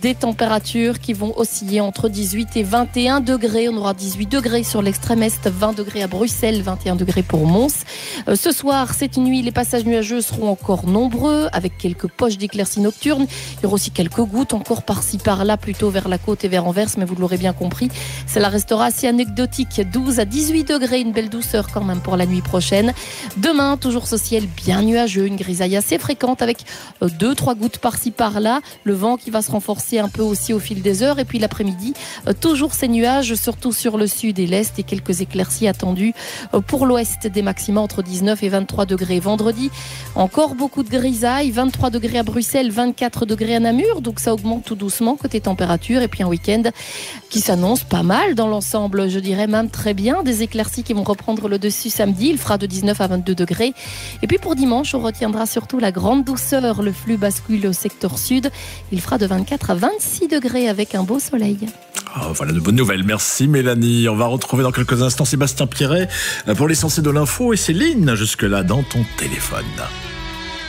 Des températures qui vont osciller entre 18 et 21 degrés. On aura 18 degrés sur l'extrême est, 20 degrés à Bruxelles, 21 degrés pour Mons. Ce soir, cette nuit, les passages nuageux seront encore nombreux, avec quelques poches d'éclaircies nocturnes. Il y aura aussi quelques gouttes, encore par-ci par-là, plutôt vers la côte et vers Anvers, mais vous l'aurez bien compris, cela restera assez anecdotique. 12 à 18 degrés, une belle douceur quand même pour la nuit prochaine. Demain, toujours ce ciel bien nuageux, une grisaille assez fréquente avec 2-3 gouttes par-ci par-là. Le vent qui va se renforcer un peu aussi au fil des heures. Et puis l'après-midi, toujours ces nuages, surtout sur le sud et l'est, et quelques éclaircies attendues pour l'ouest, des maxima entre 19 et 23 degrés. Vendredi, encore beaucoup de grisailles, 23 degrés à Bruxelles, 24 degrés à Namur, donc ça augmente tout doucement côté température. Et puis un week-end qui s'annonce pas mal dans l'ensemble, je dirais même très bien. Des éclaircies qui vont reprendre le dessus samedi, il fera de 19 à 22 degrés. Et puis pour dimanche, on retiendra surtout la grande douceur. Le flux bascule au secteur sud, il fera de 24 à 26 degrés avec un beau soleil. Oh, voilà de bonnes nouvelles. Merci Mélanie. On va retrouver dans quelques instants Sébastien Pierret pour l'essentiel de l'info et Céline jusque-là dans ton téléphone.